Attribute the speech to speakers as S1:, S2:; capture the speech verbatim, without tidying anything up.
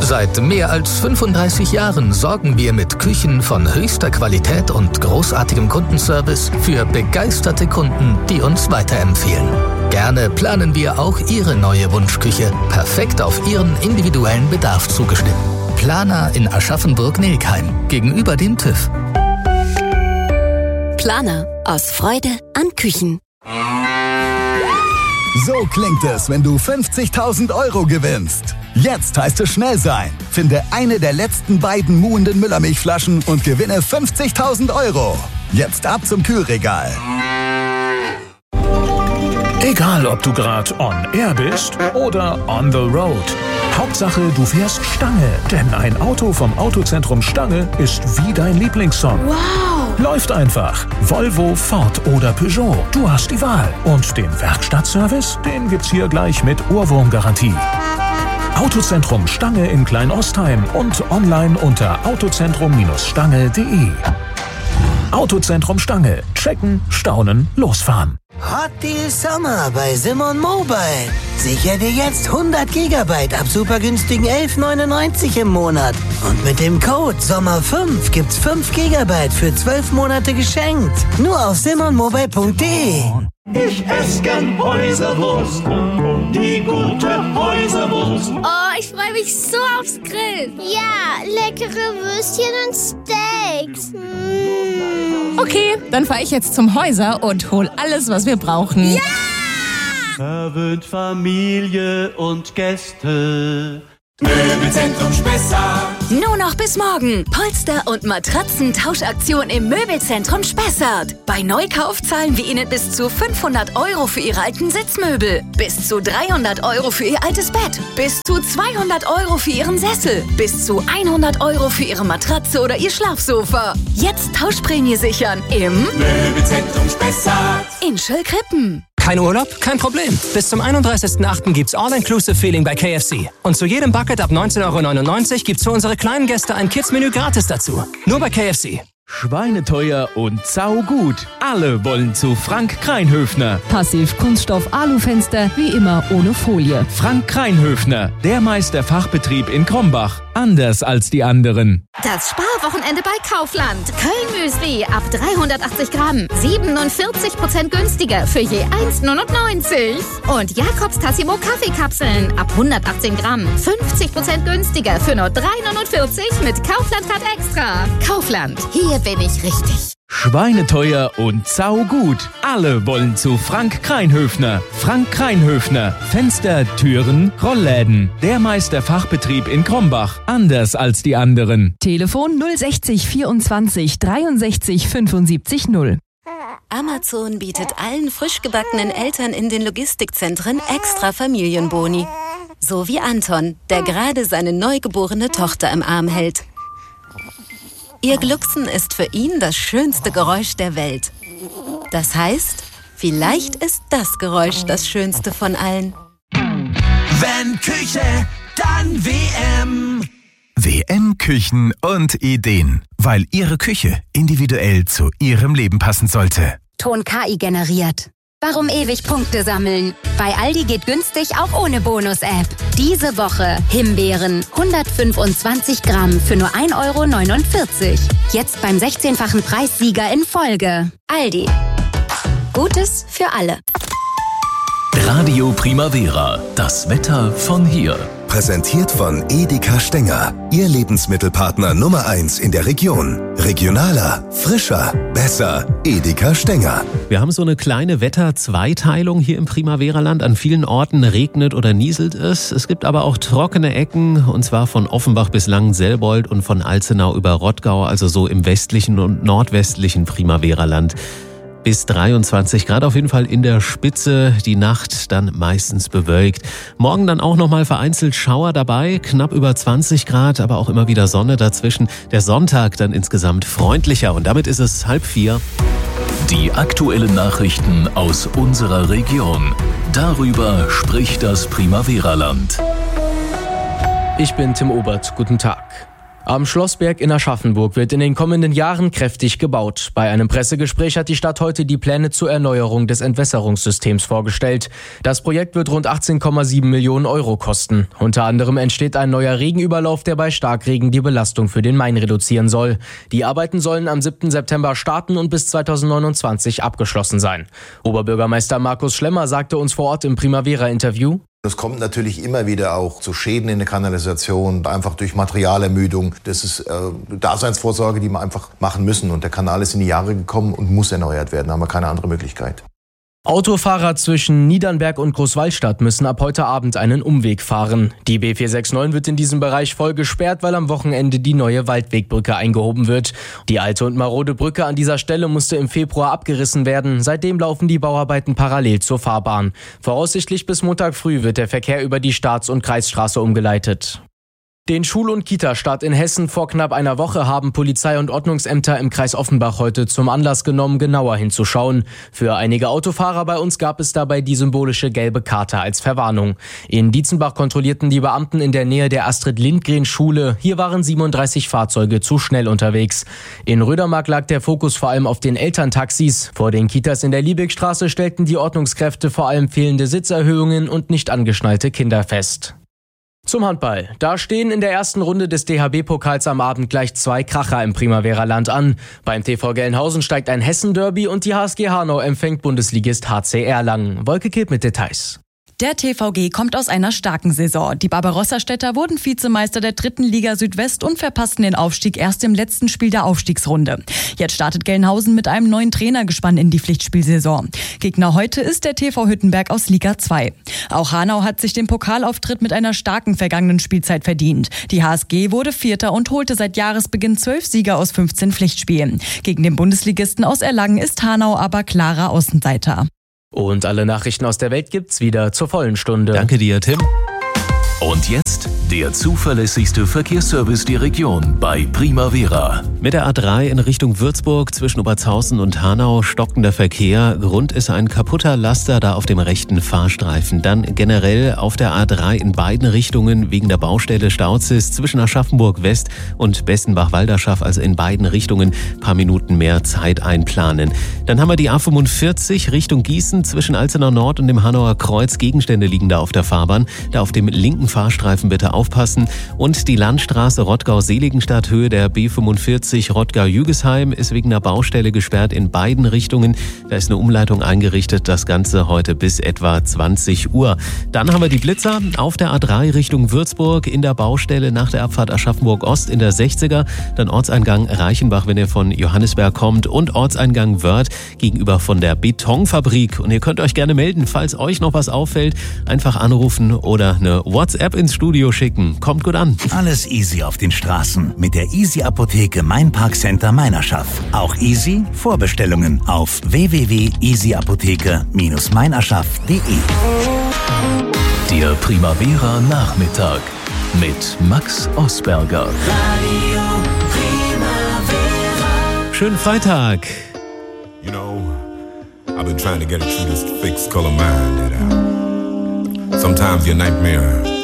S1: Seit mehr als fünfunddreißig Jahren sorgen wir mit Küchen von höchster Qualität und großartigem Kundenservice für begeisterte Kunden, die uns weiterempfehlen. Gerne planen wir auch Ihre neue Wunschküche, perfekt auf Ihren individuellen Bedarf zugeschnitten. Planer in Aschaffenburg-Nilkheim, gegenüber dem TÜV.
S2: Planer, aus Freude an Küchen.
S3: So klingt es, wenn du fünfzigtausend Euro gewinnst. Jetzt heißt es schnell sein. Finde eine der letzten beiden muhenden Müllermilchflaschen und gewinne fünfzigtausend Euro. Jetzt ab zum Kühlregal.
S4: Egal, ob du gerade on air bist oder on the road. Hauptsache, du fährst Stange. Denn ein Auto vom Autozentrum Stange ist wie dein Lieblingssong.
S2: Wow!
S4: Läuft einfach. Volvo, Ford oder Peugeot. Du hast die Wahl. Und den Werkstattservice, den gibt's hier gleich mit Ohrwurmgarantie. Autozentrum Stange in Kleinostheim und online unter autozentrum Stange punkt de. Autozentrum Stange. Checken, staunen, losfahren.
S5: Hot Deal Sommer bei Simon Mobile. Sicher dir jetzt hundert Gigabyte ab super günstigen elf neunundneunzig im Monat. Und mit dem Code Sommer fünf gibt's fünf Gigabyte für zwölf Monate geschenkt. Nur auf simon mobile punkt de.
S6: Ich esse gern Häuserwurst, die gute Häuserwurst.
S7: Oh, ich freue mich so aufs Grill. Ja, leckere Würstchen und Steaks. Mmh.
S8: Okay, dann fahre ich jetzt zum Häuser und hol alles, was wir brauchen.
S7: Ja!
S6: Verwöhnt Familie und Gäste.
S9: Möbelzentrum Spessart.
S2: Nur noch bis morgen. Polster- und Matratzentauschaktion im Möbelzentrum Spessart. Bei Neukauf zahlen wir Ihnen bis zu fünfhundert Euro für Ihre alten Sitzmöbel, bis zu dreihundert Euro für Ihr altes Bett, bis zu zweihundert Euro für Ihren Sessel, bis zu hundert Euro für Ihre Matratze oder Ihr Schlafsofa. Jetzt Tauschprämie sichern im
S9: Möbelzentrum Spessart.
S2: in Schöllkrippen.
S10: Kein Urlaub? Kein Problem. Bis zum einunddreißigsten achten gibt's All-Inclusive-Feeling bei K F C. Und zu jedem Bucket ab neunzehn Euro neunundneunzig gibt's für unsere kleinen Gäste ein Kids-Menü gratis dazu. Nur bei K F C.
S11: Schweineteuer und saugut. Alle wollen zu Frank Kreinhöfner.
S12: Passiv Kunststoff Alufenster, wie immer ohne Folie.
S11: Frank Kreinhöfner, der Meisterfachbetrieb in Krombach. Anders als die anderen.
S13: Das Sparwochenende bei Kaufland. Köln-Müsli ab dreihundertachtzig Gramm. siebenundvierzig Prozent günstiger für je eins neunundneunzig. Und Jakobs Tassimo Kaffeekapseln ab hundertachtzehn Gramm. fünfzig Prozent günstiger für nur drei neunundvierzig mit Kaufland-Card Extra. Kaufland. Hier bin ich richtig.
S11: Schweineteuer und saugut. Alle wollen zu Frank Kreinhöfner. Frank Kreinhöfner. Fenster, Türen, Rollläden. Der Meisterfachbetrieb in Krombach. Anders als die anderen.
S12: Telefon null sechzig vierundzwanzig dreiundsechzig fünfundsiebzig null.
S2: Amazon bietet allen frisch gebackenen Eltern in den Logistikzentren extra Familienboni. So wie Anton, der gerade seine neugeborene Tochter im Arm hält. Ihr Glucksen ist für ihn das schönste Geräusch der Welt. Das heißt, vielleicht ist das Geräusch das schönste von allen.
S14: Wenn Küche, dann W M.
S15: W M Küchen und Ideen, weil Ihre Küche individuell zu Ihrem Leben passen sollte.
S16: Ton K I generiert. Warum ewig Punkte sammeln? Bei Aldi geht günstig auch ohne Bonus-App. Diese Woche Himbeeren hundertfünfundzwanzig Gramm für nur ein Euro neunundvierzig. Jetzt beim sechzehnfachen Preissieger in Folge. Aldi. Gutes für alle.
S17: Radio Primavera. Das Wetter von hier.
S18: Präsentiert von Edeka Stenger. Ihr Lebensmittelpartner Nummer eins in der Region. Regionaler, frischer, besser. Edeka Stenger.
S19: Wir haben so eine kleine Wetter-Zweiteilung hier im Primavera-Land. An vielen Orten regnet oder nieselt es. Es gibt aber auch trockene Ecken, und zwar von Offenbach bis Langenselbold und von Alzenau über Rottgau, also so im westlichen und nordwestlichen Primavera-Land. Bis dreiundzwanzig Grad auf jeden Fall in der Spitze, die Nacht dann meistens bewölkt. Morgen dann auch nochmal vereinzelt Schauer dabei, knapp über zwanzig Grad, aber auch immer wieder Sonne dazwischen. Der Sonntag dann insgesamt freundlicher und damit ist es halb vier.
S17: Die aktuellen Nachrichten aus unserer Region. Darüber spricht das Primavera-Land.
S20: Ich bin Tim Obert, guten Tag. Am Schlossberg in Aschaffenburg wird in den kommenden Jahren kräftig gebaut. Bei einem Pressegespräch hat die Stadt heute die Pläne zur Erneuerung des Entwässerungssystems vorgestellt. Das Projekt wird rund achtzehn Komma sieben Millionen Euro kosten. Unter anderem entsteht ein neuer Regenüberlauf, der bei Starkregen die Belastung für den Main reduzieren soll. Die Arbeiten sollen am siebten September starten und bis zweitausendneunundzwanzig abgeschlossen sein. Oberbürgermeister Markus Schlemmer sagte uns vor Ort im Primavera-Interview:
S21: Es kommt natürlich immer wieder auch zu Schäden in der Kanalisation, einfach durch Materialermüdung. Das ist äh, Daseinsvorsorge, die wir einfach machen müssen. Und der Kanal ist in die Jahre gekommen und muss erneuert werden. Da haben wir keine andere Möglichkeit.
S20: Autofahrer zwischen Niedernberg und Großwallstadt müssen ab heute Abend einen Umweg fahren. Die B vier sechs neun wird in diesem Bereich voll gesperrt, weil am Wochenende die neue Waldwegbrücke eingehoben wird. Die alte und marode Brücke an dieser Stelle musste im Februar abgerissen werden. Seitdem laufen die Bauarbeiten parallel zur Fahrbahn. Voraussichtlich bis Montag früh wird der Verkehr über die Staats- und Kreisstraße umgeleitet. Den Schul- und Kita-Start in Hessen vor knapp einer Woche haben Polizei- und Ordnungsämter im Kreis Offenbach heute zum Anlass genommen, genauer hinzuschauen. Für einige Autofahrer bei uns gab es dabei die symbolische gelbe Karte als Verwarnung. In Dietzenbach kontrollierten die Beamten in der Nähe der Astrid-Lindgren-Schule. Hier waren siebenunddreißig Fahrzeuge zu schnell unterwegs. In Rödermark lag der Fokus vor allem auf den Elterntaxis. Vor den Kitas in der Liebigstraße stellten die Ordnungskräfte vor allem fehlende Sitzerhöhungen und nicht angeschnallte Kinder fest. Zum Handball. Da stehen in der ersten Runde des D H B-Pokals am Abend gleich zwei Kracher im Primavera-Land an. Beim T V Gelnhausen steigt ein Hessen-Derby und die H S G Hanau empfängt Bundesligist H C Erlangen. Wolke Kipp mit Details.
S8: Der T V G kommt aus einer starken Saison. Die Barbarossa-Städter wurden Vizemeister der dritten Liga Südwest und verpassten den Aufstieg erst im letzten Spiel der Aufstiegsrunde. Jetzt startet Gelnhausen mit einem neuen Trainergespann in die Pflichtspielsaison. Gegner heute ist der T V Hüttenberg aus Liga zwei. Auch Hanau hat sich den Pokalauftritt mit einer starken vergangenen Spielzeit verdient. Die H S G wurde Vierter und holte seit Jahresbeginn zwölf Siege aus fünfzehn Pflichtspielen. Gegen den Bundesligisten aus Erlangen ist Hanau aber klarer Außenseiter.
S20: Und alle Nachrichten aus der Welt gibt's wieder zur vollen Stunde.
S19: Danke dir, Tim.
S17: Und jetzt der zuverlässigste Verkehrsservice der Region bei Primavera.
S19: Mit der A drei in Richtung Würzburg zwischen Obertshausen und Hanau stockender Verkehr. Grund ist ein kaputter Laster da auf dem rechten Fahrstreifen. Dann generell auf der A drei in beiden Richtungen wegen der Baustelle Stauzis zwischen Aschaffenburg West und Bessenbach-Walderschaff, also in beiden Richtungen ein paar Minuten mehr Zeit einplanen. Dann haben wir die A fünfundvierzig Richtung Gießen zwischen Alzenau Nord und dem Hanauer Kreuz. Gegenstände liegen da auf der Fahrbahn. Da auf dem linken Fahrstreifen bitte aufpassen. Und die Landstraße Rottgau-Seligenstadt Höhe der B fünfundvierzig Rottgau-Jügesheim ist wegen einer Baustelle gesperrt in beiden Richtungen. Da ist eine Umleitung eingerichtet, das Ganze heute bis etwa zwanzig Uhr. Dann haben wir die Blitzer auf der A drei Richtung Würzburg in der Baustelle nach der Abfahrt Aschaffenburg Ost in der sechziger. Dann Ortseingang Reichenbach, wenn ihr von Johannisberg kommt, und Ortseingang Wörth gegenüber von der Betonfabrik. Und ihr könnt euch gerne melden, falls euch noch was auffällt. Einfach anrufen oder eine WhatsApp ins Studio schicken. Kommt gut an.
S22: Alles easy auf den Straßen mit der Easy Apotheke Main Park Center Meinerschaft. Auch easy Vorbestellungen auf w w w punkt easy apotheke Bindestrich meinerschaft punkt de.
S17: Der Primavera Nachmittag mit Max Osberger.
S14: Radio Primavera.
S19: Schönen Freitag.
S23: You know, I've been trying to get it through this fixed color mind that uh, sometimes your nightmare